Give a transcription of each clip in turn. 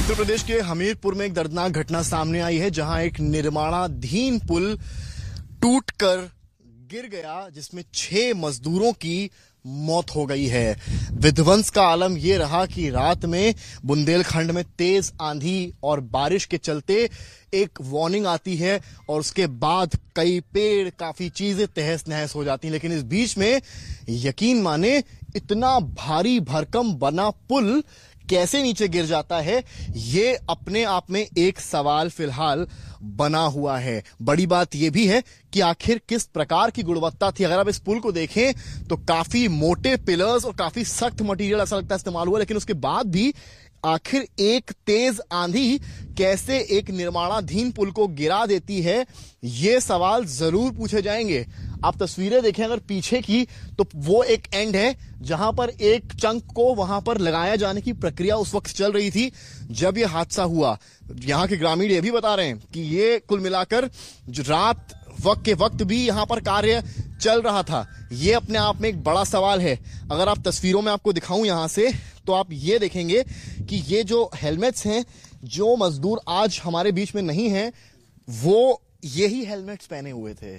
उत्तर प्रदेश के हमीरपुर में एक दर्दनाक घटना सामने आई है, जहां एक निर्माणाधीन पुल टूटकर गिर गया, जिसमें 6 मजदूरों की मौत हो गई है। विध्वंस का आलम यह रहा कि रात में बुंदेलखंड में तेज आंधी और बारिश के चलते एक वार्निंग आती है और उसके बाद कई पेड़, काफी चीजें तहस नहस हो जाती हैं। लेकिन इस बीच में यकीन माने इतना भारी भरकम बना पुल कैसे नीचे गिर जाता है, ये अपने आप में एक सवाल फिलहाल बना हुआ है। बड़ी बात यह भी है कि आखिर किस प्रकार की गुणवत्ता थी। अगर आप इस पुल को देखें तो काफी मोटे पिलर्स और काफी सख्त मटेरियल ऐसा लगता है इस्तेमाल हुआ, लेकिन उसके बाद भी आखिर एक तेज आंधी कैसे एक निर्माणाधीन पुल को गिरा देती है, ये सवाल जरूर पूछे जाएंगे। आप तस्वीरें देखें अगर पीछे की, तो वो एक एंड है जहां पर एक चंक को वहां पर लगाया जाने की प्रक्रिया उस वक्त चल रही थी जब ये हादसा हुआ। यहां के ग्रामीण ये भी बता रहे हैं कि ये कुल मिलाकर रात के वक्त भी यहां पर कार्य चल रहा था। ये अपने आप में एक बड़ा सवाल है। अगर आप तस्वीरों में आपको दिखाऊं यहां से, तो आप ये देखेंगे कि ये जो हेलमेट्स हैं, जो मजदूर आज हमारे बीच में नहीं हैं, वो यही हेलमेट्स पहने हुए थे।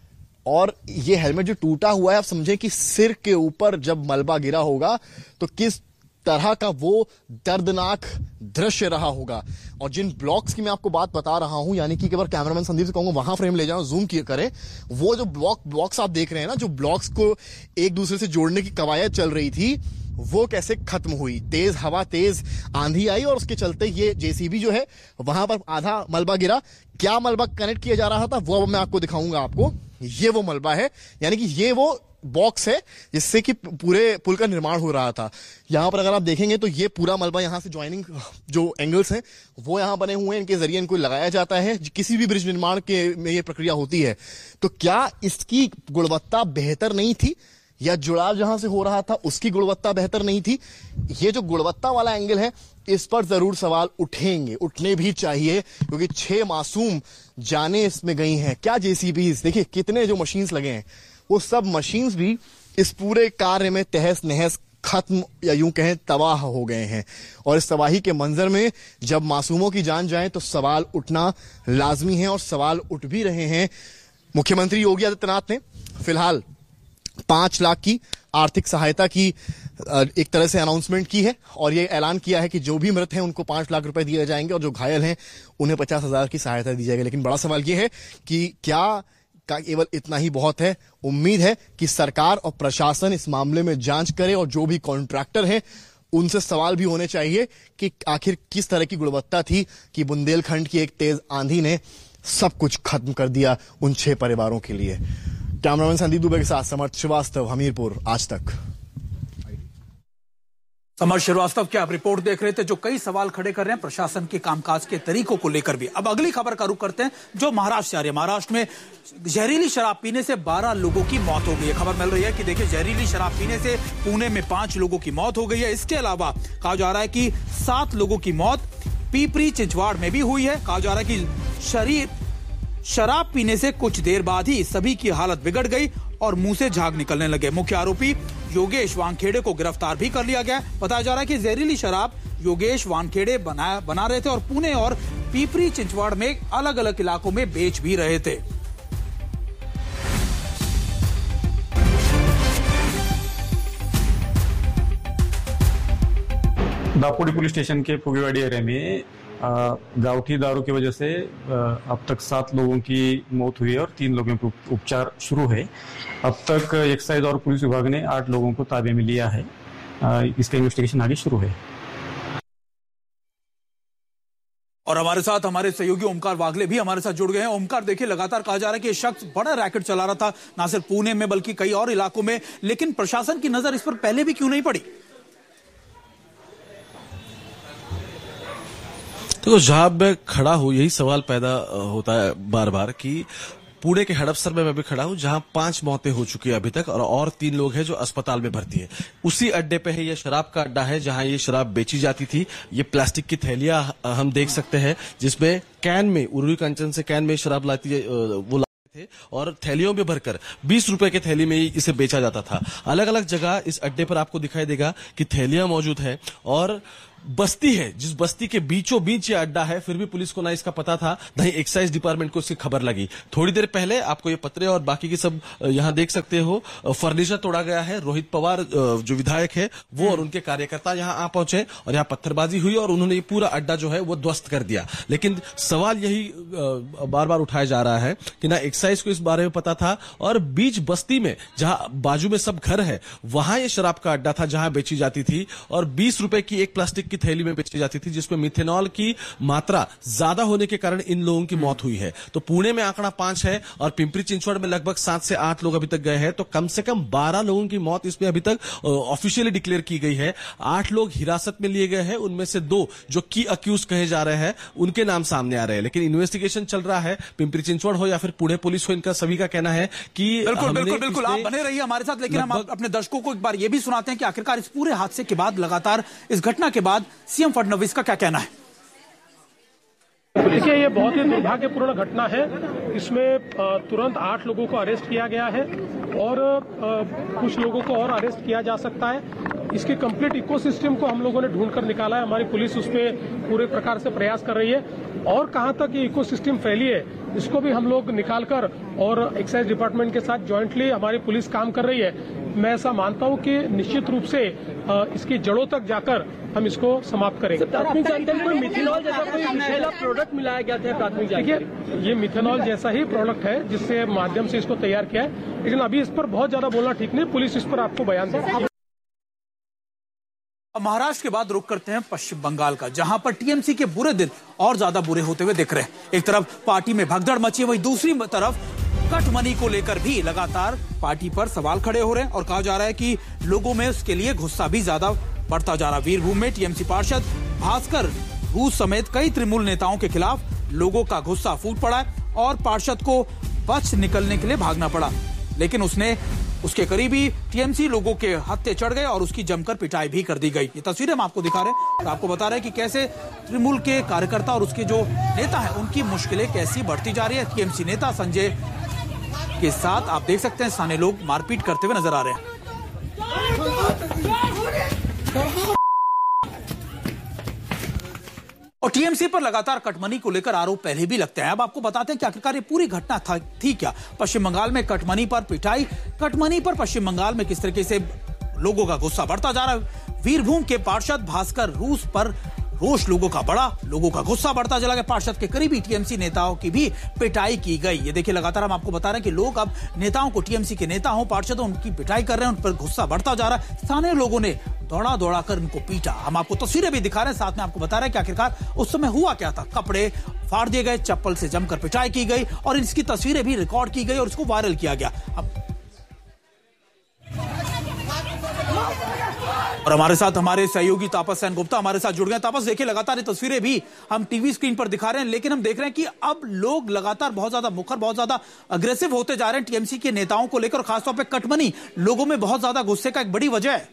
और ये हेलमेट जो टूटा हुआ है, आप समझें कि सिर के ऊपर जब मलबा गिरा होगा तो किस तरह का वो दर्दनाक दृश्य रहा होगा। और जिन ब्लॉक्स की मैं आपको बात बता रहा हूं, यानी कि एक बार कैमरामैन संदीप से कहूंगा वहां फ्रेम ले जाओ, जूम करें, वो जो ब्लॉक्स आप देख रहे हैं ना, जो ब्लॉक्स को एक दूसरे से जोड़ने की कवायद चल रही थी, वो कैसे खत्म हुई। तेज हवा, तेज आंधी आई और उसके चलते ये जेसीबी जो है वहां पर आधा मलबा गिरा। क्या मलबा कनेक्ट किया जा रहा था वो मैं आपको दिखाऊंगा। आपको ये वो मलबा है, यानी कि ये वो बॉक्स है जिससे कि पूरे पुल का निर्माण हो रहा था। यहां पर अगर आप देखेंगे तो ये पूरा मलबा, यहां से ज्वाइनिंग जो एंगल्स हैं वो यहां बने हुए हैं, इनके जरिए इनको लगाया जाता है। किसी भी ब्रिज निर्माण के में ये प्रक्रिया होती है। तो क्या इसकी गुणवत्ता बेहतर नहीं थी, या जुड़ाव जहां से हो रहा था उसकी गुणवत्ता बेहतर नहीं थी? ये जो गुणवत्ता वाला एंगल है, इस पर जरूर सवाल उठेंगे, उठने भी चाहिए, क्योंकि 6 मासूम जाने इसमें गई हैं। क्या जेसीबीज, देखिए कितने जो मशीन्स लगे हैं, वो सब मशीन्स भी इस पूरे कार्य में तहस नहस, खत्म या यूं कहें तबाह हो गए हैं। और इस तबाही के मंजर में जब मासूमों की जान जाए तो सवाल उठना लाजमी है, और सवाल उठ भी रहे हैं। मुख्यमंत्री योगी आदित्यनाथ ने फिलहाल 5 लाख की आर्थिक सहायता की एक तरह से अनाउंसमेंट की है, और ये ऐलान किया है कि जो भी मृत हैं उनको 5 लाख रुपए दिए जाएंगे और जो घायल हैं उन्हें 50,000 की सहायता दी जाएगी। लेकिन बड़ा सवाल ये है कि क्या केवल इतना ही बहुत है? उम्मीद है कि सरकार और प्रशासन इस मामले में जांच करे, और जो भी कॉन्ट्रैक्टर हैं उनसे सवाल भी होने चाहिए कि आखिर किस तरह की गुणवत्ता थी कि बुंदेलखंड की एक तेज आंधी ने सब कुछ खत्म कर दिया उन 6 परिवारों के लिए। कैमरामैन संदीप दुबे के साथ समर्थ श्रीवास्तव, हमीरपुर, आज तक। समर्थ श्रीवास्तव की आप रिपोर्ट देख रहे थे, जो कई सवाल खड़े कर रहे हैं प्रशासन के कामकाज के तरीकों को लेकर भी। अब अगली खबर का रुख करते हैं, जो महाराष्ट्र से आ रही है। महाराष्ट्र में जहरीली शराब पीने से 12 लोगों की मौत हो गई है। खबर मिल रही है कि देखिए, जहरीली शराब पीने से पुणे में 5 लोगों की मौत हो गई है। इसके अलावा कहा जा रहा है कि 7 लोगों की मौत पिपरी चिंचवाड़ में भी हुई है। कहा जा रहा है कि शराब पीने से कुछ देर बाद ही सभी की हालत बिगड़ गई और मुंह से झाग निकलने लगे। मुख्य आरोपी योगेश वानखेड़े को गिरफ्तार भी कर लिया गया। बताया जा रहा है कि जहरीली शराब योगेश वानखेड़े बना रहे थे और पुणे और पिपरी चिंचवाड़ में अलग अलग इलाकों में बेच भी रहे थे। दापोडी पुलिस स्टेशन के पुगेवाड़ी एरिया में गावठी दारू की वजह से अब तक 7 लोगों की मौत हुई है और 3 लोगों को उपचार शुरू है। अब तक एक्साइज और पुलिस विभाग ने 8 लोगों को ताबे में लिया है। इसका इन्वेस्टिगेशन आगे शुरू है। और हमारे साथ हमारे सहयोगी ओमकार वागले भी हमारे साथ जुड़ गए हैं। ओमकार, देखिए, लगातार कहा जा रहा है कि ये शख्स बड़ा रैकेट चला रहा था, ना सिर्फ पुणे में बल्कि कई और इलाकों में, लेकिन प्रशासन की नजर इस पर पहले भी क्यों नहीं पड़ी? तो जहां मैं खड़ा हूं, यही सवाल पैदा होता है बार बार कि पुणे के हड़पसर में मैं भी खड़ा हूं, जहां 5 मौतें हो चुकी है अभी तक, और 3 लोग हैं जो अस्पताल में भर्ती है। उसी अड्डे पे है, ये शराब का अड्डा है जहां ये शराब बेची जाती थी। ये प्लास्टिक की थैलियां हम देख सकते हैं, जिसमें कैन में, उरुली कंचन से कैन में शराब लाती है, वो थे, और थैलियों में भरकर 20 रुपए के थैली में इसे बेचा जाता था। अलग अलग जगह इस अड्डे पर आपको दिखाई देगा कि थैलियां मौजूद है, और बस्ती है, जिस बस्ती के बीचों बीच ये अड्डा है, फिर भी पुलिस को ना इसका पता था, ना ही एक्साइज डिपार्टमेंट को इसकी खबर लगी। थोड़ी देर पहले आपको ये पत्रे और बाकी की सब यहां देख सकते हो, फर्नीचर तोड़ा गया है। रोहित पवार जो विधायक है वो और उनके कार्यकर्ता यहां आ पहुंचे और यहां पत्थरबाजी हुई और उन्होंने ये पूरा अड्डा जो है वो ध्वस्त कर दिया। लेकिन सवाल यही बार बार उठाया जा रहा है कि ना एक्साइज को इस बारे में पता था, और बीच बस्ती में जहां बाजू में सब घर है वहां ये शराब का अड्डा था जहां बेची जाती थी, और 20 रुपए की एक प्लास्टिक की थैली में बेची जाती थी, जिसमें मिथेनॉल की मात्रा ज्यादा होने के कारण इन लोगों की मौत हुई है। तो पुणे में आंकड़ा 5 है और पिंपरी चिंचवड़ में लगभग 7 से 8 लोग अभी तक गए हैं। तो कम से कम 12 लोगों की मौत इसमें अभी तक ऑफिशियली डिक्लेयर की गई है। 8 लोग हिरासत में लिए गए हैं, उनमें से 2 जो की अक्यूज कहे जा रहे हैं उनके नाम सामने आ रहे हैं, लेकिन इन्वेस्टिगेशन चल रहा है। पिंपरी चिंचवड़ हो या फिर पुणे पुलिस हो, इनका सभी का कहना है कि बिल्कुल आप बने रहिए हमारे साथ। लेकिन हम अपने दर्शकों को एक बार यह भी सुनाते हैं कि आखिरकार इस पूरे हादसे के बाद, लगातार इस घटना के बाद सीएम फडणवीस का क्या कहना है। देखिए, ये बहुत ही दुर्भाग्यपूर्ण घटना है। इसमें तुरंत 8 लोगों को अरेस्ट किया गया है और कुछ लोगों को और अरेस्ट किया जा सकता है। इसके कंप्लीट इकोसिस्टम को हम लोगों ने ढूंढ कर निकाला है। हमारी पुलिस उसमें पूरे प्रकार से प्रयास कर रही है और कहां तक ये इकोसिस्टम फैली है इसको भी हम लोग निकालकर, और एक्साइज डिपार्टमेंट के साथ जॉइंटली हमारी पुलिस काम कर रही है। मैं ऐसा मानता हूं कि निश्चित रूप से इसकी जड़ों तक जाकर हम इसको समाप्त करेंगे। प्राथमिक जानकारी में मिथेनॉल जैसा कोई विषैला प्रोडक्ट मिलाया गया था। प्राथमिक जानकारी, देखिए, ये मिथेनॉल जैसा ही प्रोडक्ट है जिससे माध्यम से इसको तैयार किया है, लेकिन अभी इस पर बहुत ज्यादा बोलना ठीक नहीं। पुलिस इस पर आपको बयान देगी। महाराष्ट्र के बाद रुक करते हैं पश्चिम बंगाल का, जहां पर टीएमसी के बुरे दिन और ज्यादा बुरे होते हुए दिख रहे हैं। एक तरफ पार्टी में भगदड़ मची है, वहीं दूसरी तरफ कट मनी को लेकर भी लगातार पार्टी पर सवाल खड़े हो रहे हैं और कहा जा रहा है कि लोगों में उसके लिए गुस्सा भी ज्यादा बढ़ता जा रहा। वीरभूम में टीएमसी पार्षद भास्कर घूस समेत कई तृणमूल नेताओं के खिलाफ लोगों का गुस्सा फूट पड़ा है और पार्षद को बच निकलने के लिए भागना पड़ा, लेकिन उसके करीबी टीएमसी लोगों के हत्थे चढ़ गए और उसकी जमकर पिटाई भी कर दी गई। ये तस्वीरें हम आपको दिखा रहे हैं और आपको बता रहे हैं कि कैसे तृणमूल के कार्यकर्ता और उसके जो नेता हैं उनकी मुश्किलें कैसी बढ़ती जा रही है। टीएमसी नेता संजय के साथ आप देख सकते हैं स्थानीय लोग मारपीट करते हुए नजर आ रहे हैं। और टीएमसी पर लगातार कटमनी को लेकर आरोप पहले भी लगते हैं। अब आपको बताते हैं कि आखिरकार ये पूरी घटना थी क्या। पश्चिम बंगाल में कटमनी पर पिटाई, कटमनी पर पश्चिम बंगाल में किस तरीके से लोगों का गुस्सा बढ़ता जा रहा है। वीरभूम के पार्षद भास्कर रूस पर रोष लोगों का बढ़ा, लोगों का गुस्सा बढ़ता चला गया। पार्षद के करीबी टीएमसी नेताओं की भी पिटाई की गई। ये देखिए, लगातार हम आपको बता रहे हैं कि लोग अब नेताओं को, टीएमसी के नेता हो, पार्षद हो, उनकी पिटाई कर रहे हैं, उन पर गुस्सा बढ़ता जा रहा है। स्थानीय लोगों ने दौड़ा कर इनको पीटा। हम आपको तस्वीरें भी दिखा रहे हैं, साथ में आपको बता रहे हैं कि आखिरकार उस समय हुआ क्या था। कपड़े फाड़ दिए गए, चप्पल से जमकर पिटाई की गई और इसकी तस्वीरें भी रिकॉर्ड की गई और इसको वायरल किया गया। और हमारे साथ हमारे सहयोगी तापस सेन गुप्ता हमारे साथ जुड़ गए। तापस, देखिए, लगातार ये तस्वीरें भी हम टीवी स्क्रीन पर दिखा रहे हैं, लेकिन हम देख रहे हैं कि अब लोग लगातार बहुत ज्यादा मुखर, बहुत ज्यादा अग्रेसिव होते जा रहे हैं टीएमसी के नेताओं को लेकर, खासतौर पर कटमनी लोगों में बहुत ज्यादा गुस्से का एक बड़ी वजह है।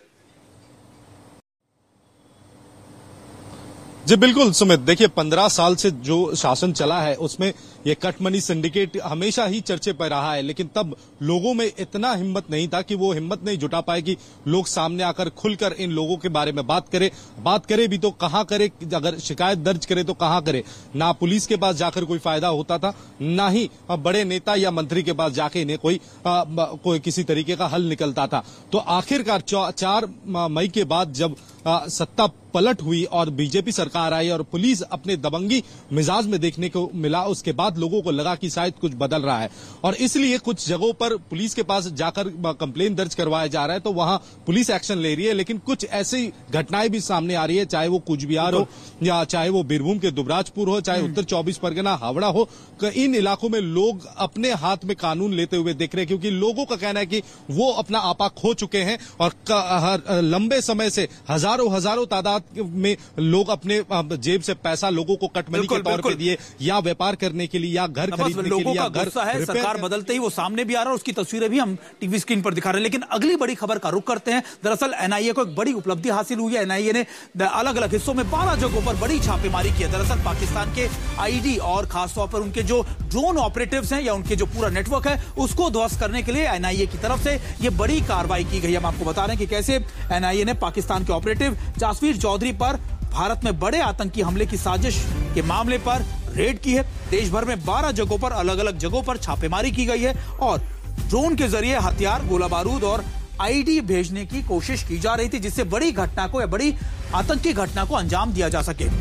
जी बिल्कुल सुमित, देखिए 15 साल से जो शासन चला है उसमें ये कट मनी सिंडिकेट हमेशा ही चर्चे पर रहा है, लेकिन तब लोगों में इतना हिम्मत नहीं था कि वो हिम्मत नहीं जुटा पाए कि लोग सामने आकर खुलकर इन लोगों के बारे में बात करे भी तो कहां करे, अगर शिकायत दर्ज करे तो कहां करे। ना पुलिस के पास जाकर कोई फायदा होता था, ना ही बड़े नेता या मंत्री के पास जाके इन्हें कोई किसी तरीके का हल निकलता था। तो आखिरकार 4 मई के बाद जब सत्ता पलट हुई और बीजेपी सरकार आई और पुलिस अपने दबंगी मिजाज में देखने को मिला, उसके बाद लोगों को लगा कि शायद कुछ बदल रहा है और इसलिए कुछ जगहों पर पुलिस के पास जाकर कंप्लेन दर्ज करवाया जा रहा है, तो वहां पुलिस एक्शन ले रही है। लेकिन कुछ ऐसी घटनाएं भी सामने आ रही है, चाहे वो कूचबिहार हो या चाहे वो बीरभूम के दुबराजपुर हो, चाहे उत्तर 24 परगना हावड़ा हो, इन इलाकों में लोग अपने हाथ में कानून लेते हुए दिख रहे हैं, क्योंकि लोगों का कहना है कि वो अपना आपा खो चुके हैं और लंबे समय से हजारों तादाद में लोग अपने जेब से पैसा लोगों को कटमनी के तौर पर दिए या व्यापार करने के लिए या घर खरीदने के लिए, लोगों का घर गुस्सा है, सरकार बदलते ही वो सामने भी आ रहा है, उसकी तस्वीरें भी हम टीवी स्क्रीन पर दिखा रहे हैं। लेकिन अगली बड़ी खबर का रुख करते हैं। दरअसल एनआईए को एक बड़ी उपलब्धि हासिल हुई है। एनआईए ने अलग अलग हिस्सों में 12 जगहों पर बड़ी छापेमारी की है। दरअसल पाकिस्तान के आईडी और खासतौर पर उनके जो ड्रोन ऑपरेटिव्स हैं या उनके जो पूरा नेटवर्क है उसको ध्वस्त करने के लिए एनआईए की तरफ से ये बड़ी कार्रवाई की गई है। हम आपको बता रहे हैं कि कैसे एनआईए ने पाकिस्तान के ऑपरेटिव जासवीर चौधरी पर भारत में बड़े आतंकी हमले की साजिश के मामले पर रेड की है। देश भर में 12 जगहों पर अलग अलग जगहों पर छापेमारी की गई है और ड्रोन के जरिए हथियार, गोला बारूद और आईडी भेजने की कोशिश की जा रही थी, जिससे बड़ी घटना को या बड़ी आतंकी घटना को अंजाम दिया जा सके।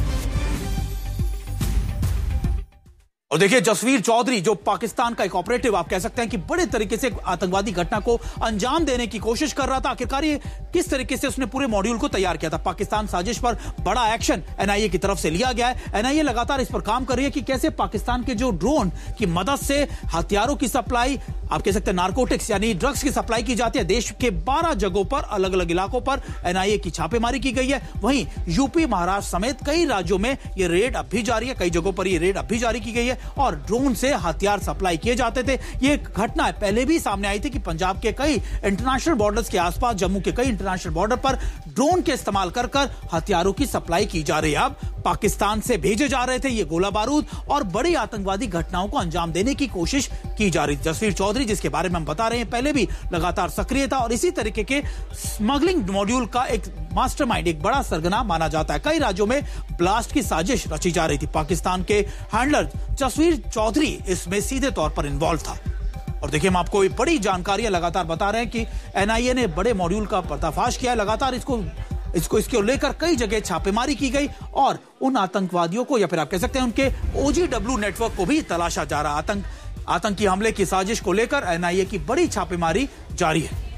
और देखिए जसवीर चौधरी जो पाकिस्तान का एक ऑपरेटिव, आप कह सकते हैं कि बड़े तरीके से आतंकवादी घटना को अंजाम देने की कोशिश कर रहा था। आखिरकार ये किस तरीके से उसने पूरे मॉड्यूल को तैयार किया था। पाकिस्तान साजिश पर बड़ा एक्शन एनआईए की तरफ से लिया गया है। एनआईए लगातार इस पर काम कर रही है कि कैसे पाकिस्तान के जो ड्रोन की मदद से हथियारों की सप्लाई, आप कह सकते हैं नारकोटिक्स यानी ड्रग्स की सप्लाई की जाती है। देश के 12 जगहों पर अलग अलग इलाकों पर एनआईए की छापेमारी की गई है। वहीं यूपी, महाराष्ट्र समेत कई राज्यों में यह रेड अब भी जारी है। कई जगहों पर यह रेड अब भी जारी की गई है और ड्रोन से हथियार सप्लाई किए जाते थे। यह घटना पहले भी सामने आई थी कि पंजाब के कई इंटरनेशनल बॉर्डर्स के आसपास, जम्मू के कई इंटरनेशनल बॉर्डर पर ड्रोन के इस्तेमाल कर हथियारों की सप्लाई की जा रही है। अब पाकिस्तान से भेजे जा रहे थे ये गोला बारूद और बड़ी आतंकवादी घटनाओं को अंजाम देने की कोशिश की जा रही थी। जसवीर चौधरी जिसके बारे में हम बता रहे हैं पहले भी लगातार सक्रिय था और इसी तरीके के स्मगलिंग मॉड्यूल का एक मास्टरमाइंड, एक बड़ा सरगना माना जाता है। कई राज्यों में ब्लास्ट की साजिश रची जा रही थी। पाकिस्तान के हैंडलर जसवीर चौधरी इसमें सीधे तौर पर इन्वॉल्व था। और देखिए हम आपको बड़ी जानकारियां लगातार बता रहे हैं कि एनआईए ने बड़े मॉड्यूल का पर्दाफाश किया। लगातार इसको लेकर कई जगह छापेमारी की गई और उन आतंकवादियों को या फिर आप कह सकते हैं उनके OGW नेटवर्क को भी तलाशा जा रहा। आतंकी हमले की साजिश को लेकर एनआईए की बड़ी छापेमारी जारी है।